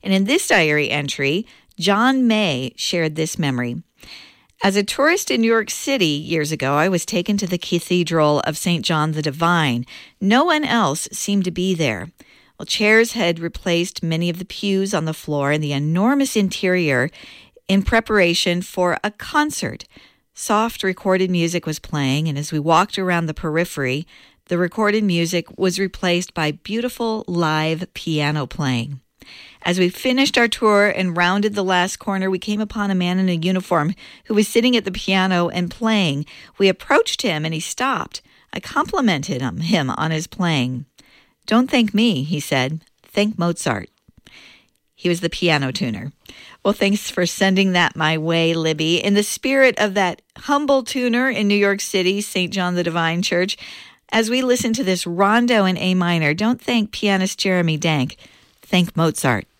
And in this diary entry, John May shared this memory. As a tourist in New York City years ago, I was taken to the Cathedral of St. John the Divine. No one else seemed to be there. Well, chairs had replaced many of the pews on the floor in the enormous interior in preparation for a concert. Soft recorded music was playing, and as we walked around the periphery, the recorded music was replaced by beautiful live piano playing. As we finished our tour and rounded the last corner, we came upon a man in a uniform who was sitting at the piano and playing. We approached him and he stopped. I complimented him on his playing. "Don't thank me," he said. "Thank Mozart." He was the piano tuner. Well, thanks for sending that my way, Libby. In the spirit of that humble tuner in New York City, St. John the Divine Church, as we listen to this rondo in A minor, don't thank pianist Jeremy Dank. Thank Mozart.